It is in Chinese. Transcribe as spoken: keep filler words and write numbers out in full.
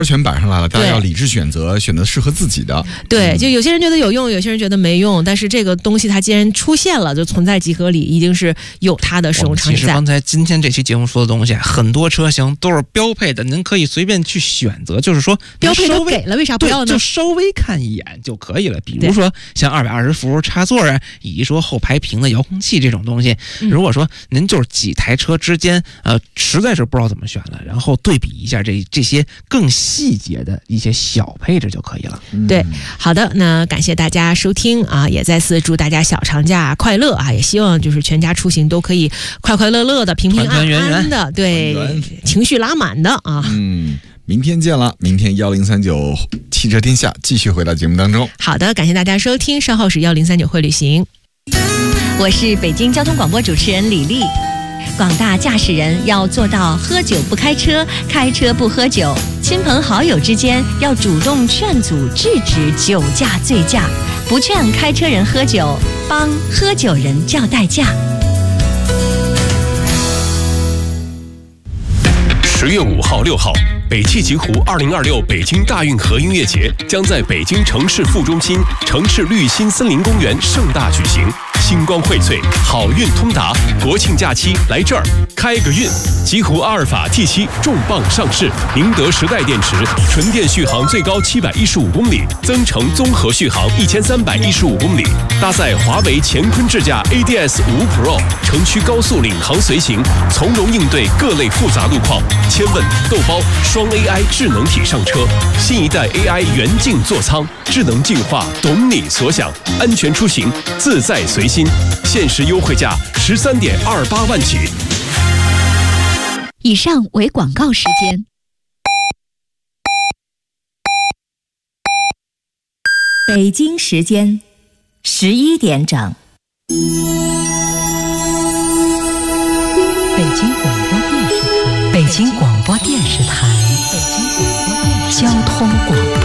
全摆上来了，大家要理智选择，选择适合自己的。 对，就有些人觉得有用，有些人觉得没用，但是这个东西它既然出现了，就存在集合里，一定是有它的使用场景在。 其实刚才今天这期节目说的东西，很多车型都是标配的，您可以随便去选择，就是说标配都给了，为啥不要呢？ 就稍微看一眼就可以了。比如说像二百二十伏插座啊，以及说后排屏的遥控器这种东西， 嗯、 如果说您就是几台车之间，呃，实在是不知道怎么选了，然后对比一下这这些更细节的一些小配置就可以了。 对，好的，那感谢大家收听啊，也再次祝大家小长假快乐啊！也希望就是全家出行都可以快快乐乐的、平平安安的， 团团圆圆对， 团圆情绪拉满的啊。 嗯，明天见了，明天幺零三九汽车天下继续回到节目当中。 好的，感谢大家收听，稍后是幺零三九会旅行。 我是北京交通广播主持人李丽。广大驾驶人要做到喝酒不开车，开车不喝酒。亲朋好友之间要主动劝阻制止酒驾醉驾，不劝开车人喝酒，帮喝酒人叫代驾。 十月五号、六号，北汽极狐二零二六北京大运河音乐节将在北京城市副中心城市绿心森林公园盛大举行。星光荟萃，好运通达，国庆假期来这儿开个运。极狐阿尔法 T 七 重磅上市，宁德时代电池，纯电续航最高七百一十五公里，增程综合续航一千三百一十五公里，搭载华为乾坤智驾 A D S 五 Pro， 城区高速领航随行，从容应对各类复杂路况。千问豆包双 A I 智能体上车，新一代 A I 元镜座舱，智能进化，懂你所想，安全出行，自在随心。限时优惠价十三点二八万起。 以上为广告时间。北京时间十一点整。北京广播电视台，北京广播电视台。